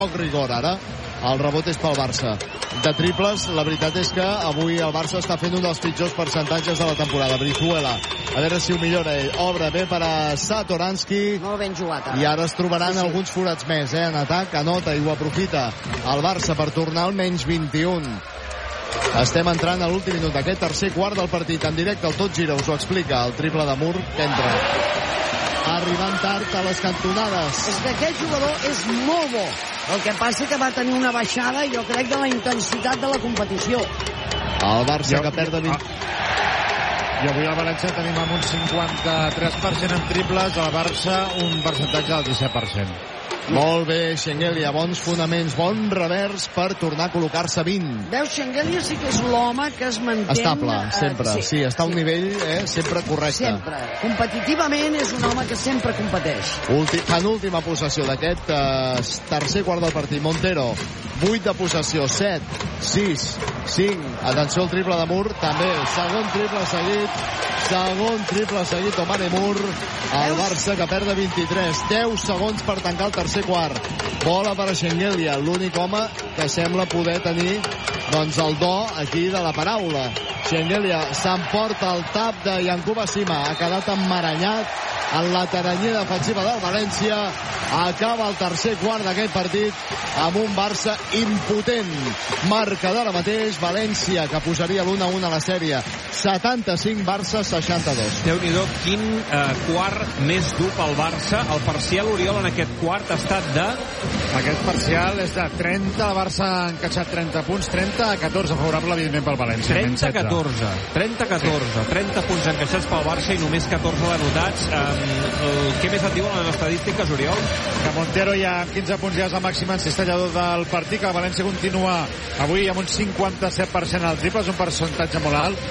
poc rigor ara. El rebot és pel Barça. De triples, la veritat és que avui el Barça està fent un dels pitjors percentatges de la temporada. Brizuela, a veure si ho millora ell. Obre bé per a Satoransky. Molt ben jugat. I ara es trobaran alguns forats més, en atac, anota i ho aprofita el Barça per tornar al menys 21. Estem entrant a l'últim minut d'aquest tercer quart del partit. En directe el Tot Gira us ho explica. El triple de Moore que entra. Arribant tard a les cantonades. És que aquest jugador és molt bo. El que passa que va tenir una baixada, jo crec, de la intensitat de la competició. El Barça que perd de 20... I avui al València tenim amb un 53% en triples, al Barça un percentatge del 17%. Molt bé, Shengelia, bons fonaments, bon revers per tornar a col·locar-se 20. Veus, Shengelia sí que és l'home que es manté... Estable, sempre, sí, està a un nivell sempre correcte. Sempre. Competitivament és un home que sempre competeix. Penúltima possessió d'aquest tercer quart del partit. Montero, 8 de possessió, 7, 6, 5. Atenció al triple de Moore, també. Segon triple seguit, Omar Moore. El Barça que perd de 23. 10 segons per tancar el tercer quart. Bola per a Shengelia, l'únic home que sembla poder tenir doncs el do aquí de la paraula. Shengelia s'emporta el tap de Yankuba Sima. Ha quedat emmaranyat en la taranyera defensiva del València. Acaba el tercer quart d'aquest partit amb un Barça impotent. Marca d'ara mateix València, que posaria l'1-1 a la sèrie. 75, Barça 62. Déu-n'hi-do, quin quart més dur pel Barça. El parcial, Oriol, en aquest quart ha estat de... Aquest parcial és de 30, el Barça ha encaixat 30 punts, 30-14 favorable, evidentment, pel València. 30-14, 30 punts encaixats pel Barça i només 14 denotats. Què més et diuen les estadístiques, Oriol? Que Montero ja amb 15 punts ja és el màxim encistellador del partit, que el València continua avui amb un 57% al triple, és un percentatge molt alt.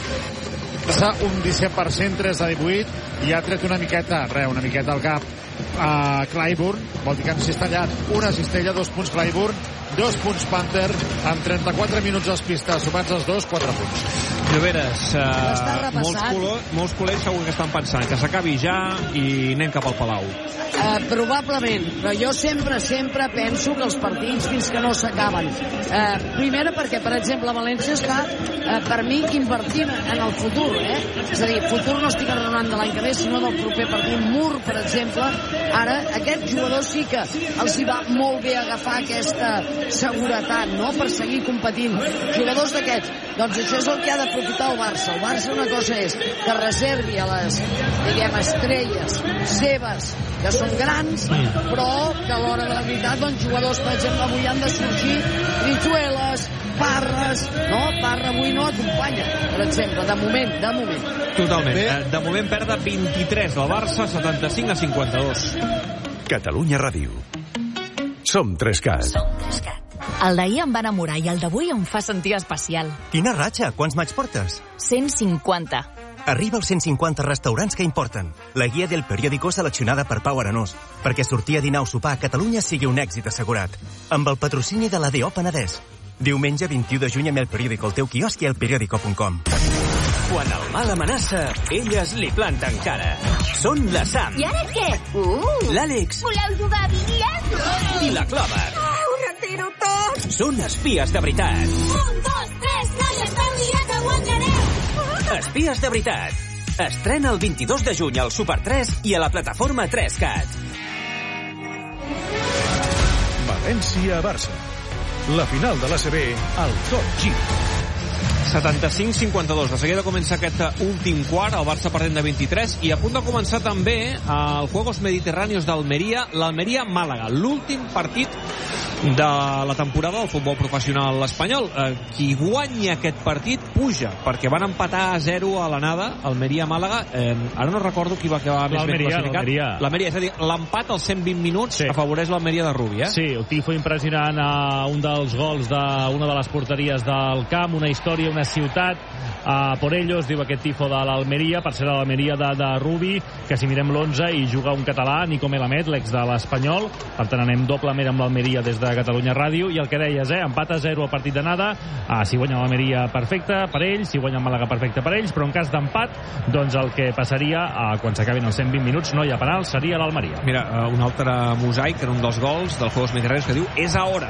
Un 17%, 3 de 18, i ha tret una miqueta al cap a Clyburn, vol dir que han cistellat una cistella, 2 punts Clyburn, 2 punts Panther, amb 34 minuts als pistes, sumats els 2, 4 punts. Lloberes, molts col·legs segur que estan pensant que s'acabi ja i anem cap al Palau. Probablement, però jo sempre penso que els partits fins que no s'acaben. Primera perquè, per exemple, València està, per mi, invertint en el futur, És a dir, futur no estic enraonant de l'any que ve, sinó del proper partit. Moore, per exemple, ara, aquest jugador sí que els hi va molt bé agafar aquesta seguretat, no?, per seguir competint. Jugadors d'aquests, doncs això és el que ha d'aprofitar el Barça. El Barça una cosa és que reservi a les, diguem, estrelles seves, que són grans, però que a l'hora de la veritat, doncs, jugadors, per exemple, avui han de sorgir Brizuelas, Parres, no? Parra avui no acompanya, per exemple, de moment. Totalment. De moment perd de 23 del Barça, 75-52. Catalunya Ràdio. Som 3CAT. El d'ahir em va enamorar i el d'avui em fa sentir especial. Quina ratxa? Quants maig portes? 150. Arriba als 150 restaurants que importen. La guia del periòdico seleccionada per Pau Arenós, perquè sortir a dinar o sopar a Catalunya sigui un èxit assegurat. Amb el patrocini de la DO Penedès. Diumenge 21 de juny amb el periòdico al teu quiosc i al periódico.com. Quan el mal amenaça, elles li planten cara. Són la Sam. I ara què? L'Àlex. Voleu jugar a bitlles? I la Clòver. Ho retiro tot. Són espies de veritat. 1, 2, 3, noies, peu mirat, aguantareu. Espies de veritat. Estrena el 22 de juny al Super 3 i a la plataforma 3CAT. València-Barça. La final de l'ACB al Top G. 75-52. De seguida comença aquest últim quart, el Barça perdent de 23, i a punt de començar també el Juegos Mediterráneos d'Almeria, l'Almeria-Màlaga, l'últim partit de la temporada del futbol professional espanyol. Qui guanya aquest partit puja, perquè van empatar a 0 a l'anada, Almeria-Màlaga. Ara no recordo qui va acabar més ben classificat. L'Almeria, és a dir, l'empat als 120 minuts afavoreix l'Almeria de Rubi, Sí, el tifo impressionant a un dels gols d'una de les porteries del camp, una història, una ciutat por ellos, diu aquest tifo de l'Almeria. Per ser l'Almeria de Rubi, que si mirem l'11 hi juga un català, Nico Melamed, l'ex de l'Espanyol. Per tant, anem doblement amb l'Almeria des de Catalunya Ràdio. I el que deies, empat a 0 al partit d'anada. Si guanya l'Almeria, perfecte per ells. Si guanya el Màlaga, perfecte per ells. Però en cas d'empat, doncs el que passaria quan s'acabin els 120 minuts, no hi ha penal, seria l'Almeria. Mira, un altre mosaic en un dels gols del Juegos Mediterráneos que diu és ahora.